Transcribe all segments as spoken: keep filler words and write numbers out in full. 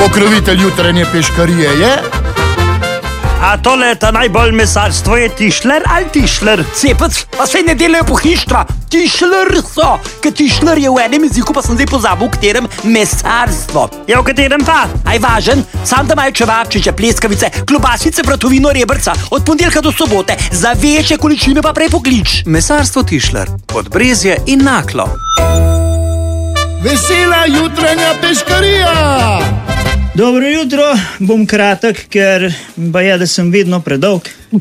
Pokrovitelj jutranje peškarije je... A tole ta najbolj mesarstvo je tišler ali tišler? Cepec, pa sej ne delajo pohištva. Tišler so, ker tišler je v enem jeziku, pa sem zdaj pozabil, v katerem mesarstvo. Ja, v katerem pa? Aj važen, sam da imajo čevapčiče, pleskavice, klobasice, bratovino, rebrca, od ponedeljka do sobote, za večje količine pa prej poklič. Mesarstvo Tišler, Podbrezje in Naklo. Vesela jutranja peškarija! Dobro jutro, bom kratek, ker pa je, da sem vedno predolg.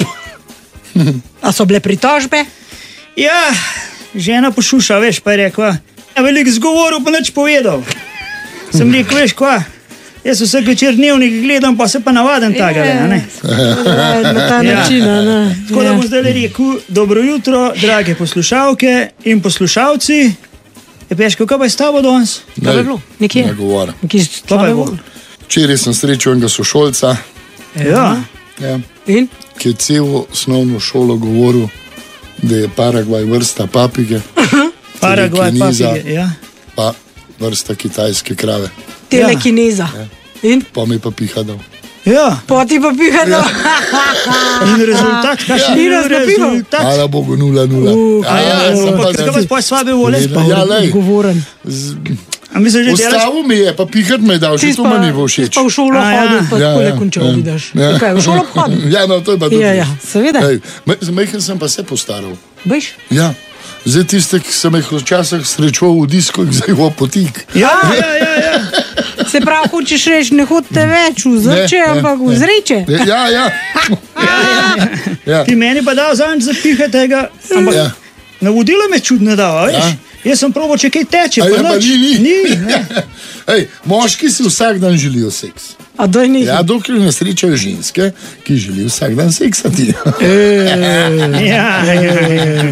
A so bile pritožbe? Ja, žena pošuša, veš, pa je rekla, ja, veliko zgovoril, pa nič povedal. Sem rekel, veš, kva, jaz vsak večer dnevnik gledam, pa se pa navaden tagale, a ne? Na ta način, a ne? Tako da bom zdaj rekel, dobro jutro, drage poslušalke in poslušalci. Je peško, kaj pa je s tabo danes? Kaj bi bilo? Nekje? Ne govori. Nekje Kaj bo? Včeraj sem srečal enega sošolca, Ja, ja, In? ki je celo osnovno šolo govoril, da je Paragvaj vrsta papige, Paragvaj, telekineza, papige, ja. pa vrsta kitajske krave. Telekineza. In? Pa mi pa piha dal. Ja, Poti pa pihano. in rezultat, kakšen Ni je nas napival. rezultat? Hvala Bogu, nula, nula. Uh, A ja, sem pa ampak kaj vas pa slabe vole? Ja, lej, Govoren. z- A misliš, že delaš? ustavil mi je, pa pihat me je dal, že Ti to mi ni bo všeč. pa v šolo A ja. hodil, pa Ja, takole ja, končal, ja. vidiš. Ja. Kaj, v šolo hodil? Ja, no, to je pa tudi. Ja, ja, seveda. Ej, ma- z majhen sem pa se postaral. Veš? Ja, zdaj tiste, ki sem jih včasih srečal v disku, zdaj v potik. Ja, ja, ja, ja. Se pravi, hočeš reči, ne hodite več v zrče, Ne, ne, ampak v ne. zreče. Ja, ja. ja. Ti meni pa dal zanj zapiha tega, ampak Ja. navodilo me čudno dal, a veš? Ja. Jaz sem probo, če kaj teče, A pa ja, pa nič. ni, ni. Ni, ne. Ej, moški si vsak dan želijo seks. A doj ni. Ja, dokler ne srečajo ženske, ki želijo vsak dan seksati. Ja, ja, ja.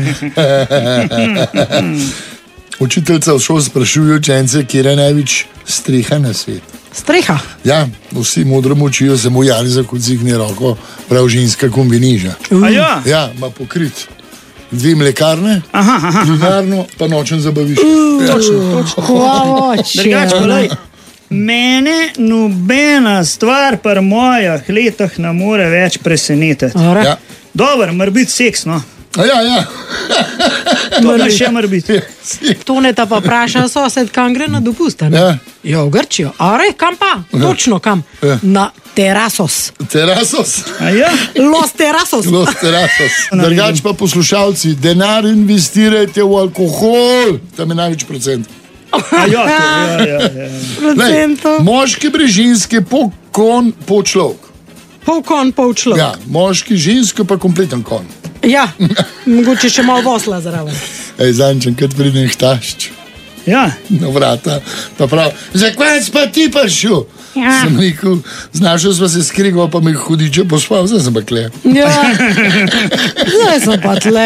Učiteljica v šoli sprašuje učence, kje je največ streha na svet. Streha. Ja, vsi modro močijo, se mu Janeza kot zigne roko, prav ženska kombiniža. A ja, Ja, ima pokrit. Dve mlekarne, aha, aha. plinarno, pa nočen zabavišče. Hvala, Drugač pa lej, mene nobena stvar pri mojih letih ne more več presenetiti. Ja. Dobro, mora biti seks, no. A ja, ja. To pa še mora biti. Toneta pa vpraša sosed, kam gre na dopust, a ne? Ja. Ja, v Grčijo. A re, kam pa? Točno kam? Ja. Na terasos. Terasos. A ja? Los terasos. Los terasos. Drugač pa poslušalci, denar investirajte v alkohol, tam je največ procent. A ja, to, ja, ja, ja. Lej, Procentov. moški brez ženske, po kon, po človek. Pol kon, pol človek. Ja, moški, ženska pa kompleten kon. Ja, mogoče še malo vosla zraven. Ej, zančem, kad pridem htašč Ja, na vrata, pa prav, zakaj si pa ti prišel? Ja. Sem rekel, znašel sva se skrigal, pa mi hudiče pospal, zdaj sem pa kle. Ja, zdaj sem pa tle.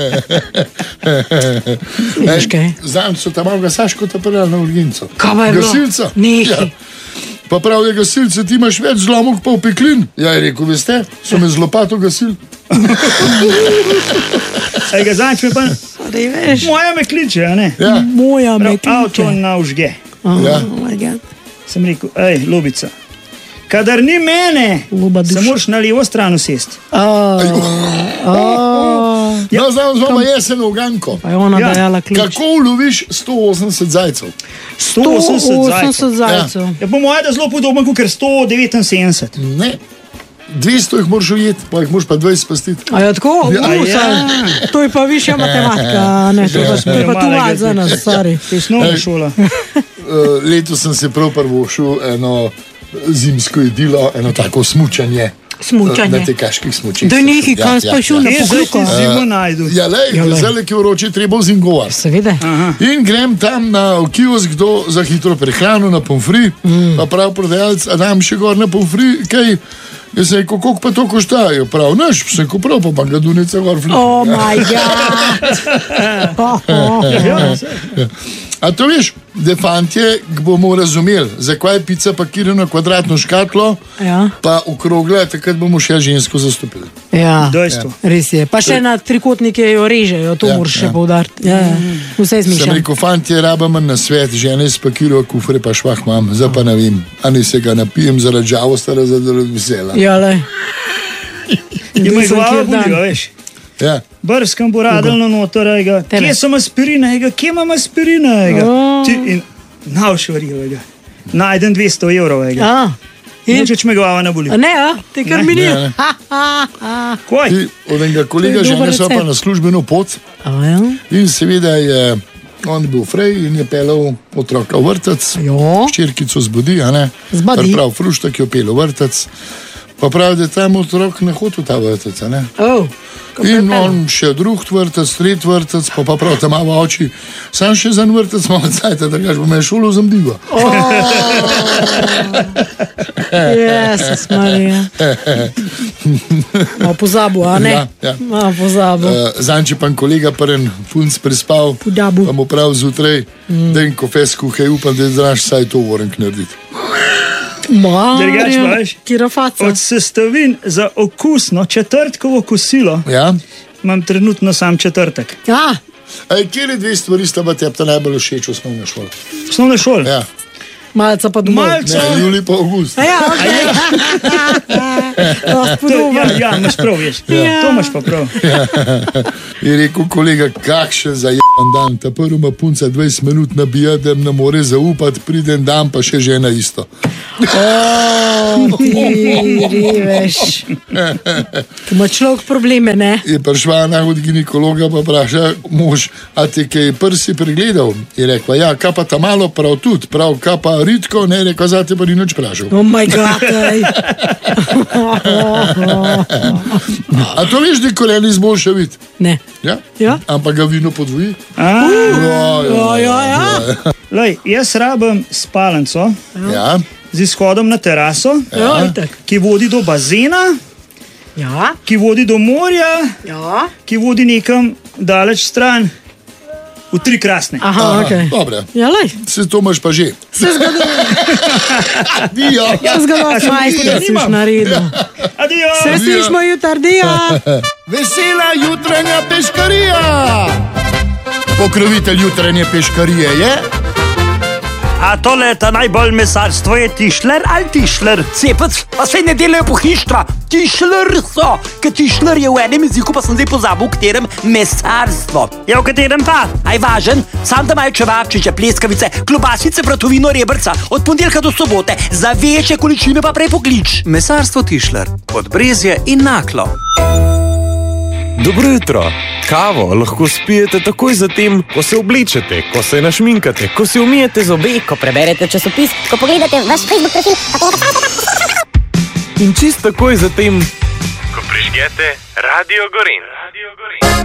Vidiš kaj? Zanč so tam malo gasaško ta prela na urgenco. Kaj pa je bilo? Gasilca. Nehaj. Ja. Pa prav je gasilce, ti imaš več zlomov pa v peklin. Ja, je rekel, veste, so me z lopato gasil. Ej, ga zanč me pa... Dej, veš. Moja me kliče, a ne? Ja, Moja me Prav, avto kliče. navžge. ja. Oh my God. Sem rekel, ej, Lubica, kadar ni mene, Luba se duša. moraš na levo stran usesti. Oh, No, zdaj vam zelo jesen v ganko. pa je ona Ja. dajala ključ. Kako uloviš sto osemdeset zajcev? sto osemdeset osemdeset zajcev. Ja, po mojem, da zelo podoben kot sto devetinsedemdeset. Ne. dvesto jih moraš ujeti, pa jih moraš pa dvajset spastiti. A je tako? Ja. Uh, Ja. To je pa višja matematika, ne, to je pa- to je pa tu malo za nas, sorry. To je osnovna Ej. šola. Uh, letos sem se prav prvošil eno zimsko jedilo, eno tako smučanje. Smučanje. Na tekaških smučih. Da nekaj, kam si pa šel na Kje zdaj ti pokluko? zimo najdu? Ja, lej, Ja, lej. zdaj, ki je vroče, treba zingovati. Seveda. In grem tam na v kiosk do, za hitro prehrano na pomfri, mm. pa prav prodajalec, a dam še gor na pomfri, kaj, jaz sem rekel, koliko pa to koštajo, prav, naš, sem rekel, prav, pa pa ga dunica gor flipa. Oh my God. Oh, oh. Ja, A to veš, da fantje bomo razumeli, zakaj je pica pakirana v kvadratno škatlo, Ja. pa okrogla, takrat bomo še žensko zastopili. Ja, Dejstvo. res je. Pa še na trikotnike jo režejo, to Ja, moraš še ja. poudariti. Ja, ja. Vse Sem zmišljam. rekel, fantje, rabam na svet, žene spakirajo kufre, pa švah imam, zdaj pa ne vem, ali se ga napijem zaradi žalosti, ali zaradi vesela. Ja, lej. Ima jih Nisem glava kjer dan. bolijo, veš. Ja. Brskam bo radelno noter, ejga. Tebe. Kje sem aspirina, ejga? Kje imam aspirina, ejga? O. Ti- In navšvarijo, ejga. Najdem dvesto evrov, ejga. Ja. In? Noče, če me glava ne boli. A ne, a? Te kar Ne, mini. ne, ne. Koj? Ti, od enega kolega To je dober žene so pa recept. na službeno pot A ja? in seveda je on bil frej in je pelal otroka v vrtec. Jo. Ščirkico zbudi, a ne? Zbudi. Prav fruštek jo pel v vrtec. Pa pravi, da tam otrok ne hodi v ta vrtec, a ne? Oh. In on še drug vrtec, tretji vrtec, pa, pa prav tam malo oči. Sam še za en vrtec malo cajta, da gaš bo me šolo zamdiva. Jezus Marija. Malo pozabil, a ne? Ja, ja. Malo pozabil. Uh, Zanči pa en kolega prven punc prespal, Podabu. pa mu prav zjutraj, mm. da en kofes kuhaj, upam, da znaš saj to vorenk narediti. Drugače, Marija, veš, kira faca. Od sestavin za okusno četrtkovo kosilo Ja? imam trenutno sam četrtek. Ja, Ej, kjer dve stvari sta pa tebi najbolj všeč v osnovni šoli? Osnovne šole. Ja. malce pa domov. Malce. Ne, Julij pa Avgust. A ja, okej. To, ja, Spodoben. ja, imaš prav, veš. Ja. To imaš pa prav. Je rekel kolega, kakšen zajeban dan, ta prvi ima punca dvajset minut nabija, da ne more zaupati, priden dan pa še žena isto. O, ti riveš. Ima človek probleme, ne? Je prišla ena od ginekologa pa vpraša mož, a ti kaj prsi pregledal? Je rekla, ja, kaj pa ta malo prav tudi, prav kaj pa ritko, ne, rekla, zate pa ni nič vprašal. Oh moj bog, ej. A to veš, da koren izboljša vid? Ne. Ja? Ja. Ampak ga vino podvoji? A, Ja, Ja, ja, ja. lej, jaz rabim spalnico ja. z izhodom na teraso, Ja, itak. ki vodi do bazena, Ja, ki vodi do morja, ja. ki vodi nekam daleč stran, v tri krasne. Aha, Aha, okej. Dobre, Ja, lej. se to imaš pa že. Se zgodi, Adijo. se zgodi, sem majster videl, si už nimam. naredil. Adijo! Se slišmo jutr, dija. Vesela jutranja peškarija. Pokrovitelj jutranje peškarije je A tole ta najbolj mesarstvo je tišler ali tišler? Cepec, pa se ne delajo pohištva, tišler so, ker tišler je v enem jeziku, pa sem zdaj pozabil, v katerem mesarstvo. Ja, v katerem pa? Aj važen, sam da imajo čevapčiče, pleskavice, klobasice, vratovino, rebrca, od ponedeljka do sobote, za večje količine pa prej poklič. Mesarstvo Tišler, Podbrezje in Naklo. Dobro jutro. Kavo lahko spijete takoj zatem, ko se oblečete, ko se našminkate, ko se umijete zobe. Ko preberete časopis, ko pogledate vaš Facebook profil, In čist takoj zatem, ko prižgete Radio Gorenj. Radio Gorenj.